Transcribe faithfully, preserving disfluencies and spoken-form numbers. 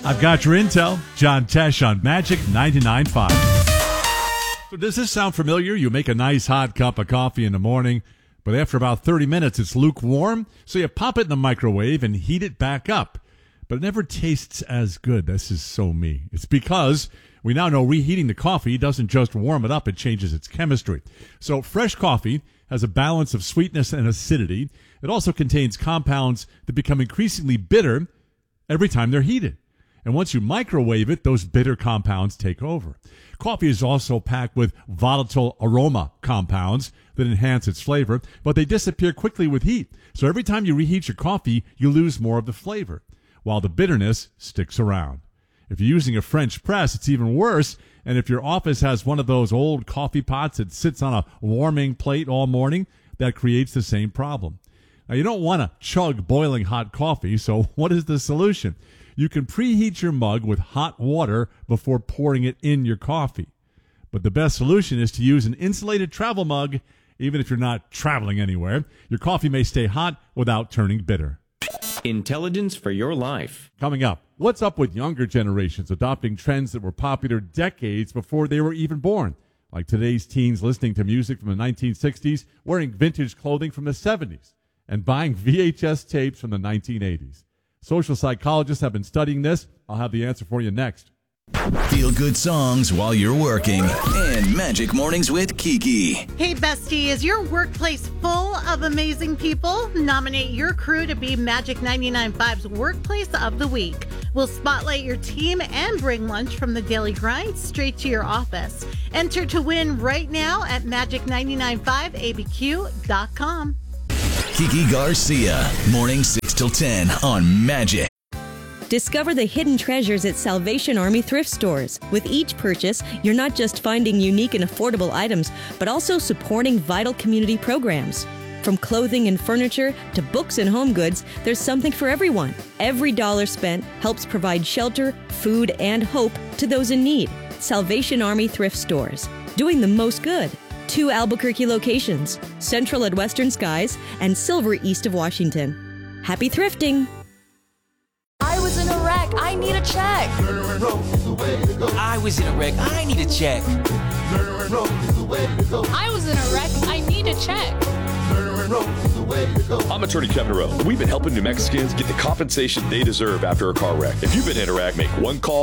I've got your intel. John Tesh on Magic ninety-nine point five. So does this sound familiar? You make a nice hot cup of coffee in the morning, but after about thirty minutes, it's lukewarm. So you pop it in the microwave and heat it back up. But it never tastes as good. This is so me. It's because we now know reheating the coffee doesn't just warm it up, it changes its chemistry. So fresh coffee has a balance of sweetness and acidity. It also contains compounds that become increasingly bitter every time they're heated. And once you microwave it, those bitter compounds take over. Coffee is also packed with volatile aroma compounds that enhance its flavor, but they disappear quickly with heat. So every time you reheat your coffee, you lose more of the flavor, while the bitterness sticks around. If you're using a French press, it's even worse. And if your office has one of those old coffee pots that sits on a warming plate all morning, that creates the same problem. Now, you don't want to chug boiling hot coffee, so what is the solution? You can preheat your mug with hot water before pouring it in your coffee. But the best solution is to use an insulated travel mug, even if you're not traveling anywhere. Your coffee may stay hot without turning bitter. Intelligence for your life. Coming up, what's up with younger generations adopting trends that were popular decades before they were even born? Like today's teens listening to music from the nineteen sixties, wearing vintage clothing from the seventies, and buying V H S tapes from the nineteen eighties. Social psychologists have been studying this. I'll have the answer for you next. Feel good songs while you're working. And Magic Mornings with Kiki. Hey, bestie, is your workplace full of amazing people? Nominate your crew to be Magic ninety-nine point five's Workplace of the Week. We'll spotlight your team and bring lunch from the daily grind straight to your office. Enter to win right now at magic nine nine five A B Q dot com. Kiki Garcia, morning six till ten on Magic. Discover the hidden treasures at Salvation Army thrift stores. With each purchase, you're not just finding unique and affordable items, but also supporting vital community programs. From clothing and furniture to books and home goods, there's something for everyone. Every dollar spent helps provide shelter, food, and hope to those in need. Salvation Army thrift stores, doing the most good. Two Albuquerque locations, Central at Western Skies and Silver east of Washington. Happy thrifting! I was in a wreck. I need a check. I was in a wreck. I need a check. I was in a wreck. I need a check. I'm attorney Kevin Rowe. We've been helping New Mexicans get the compensation they deserve after a car wreck. If you've been in a wreck, make one call.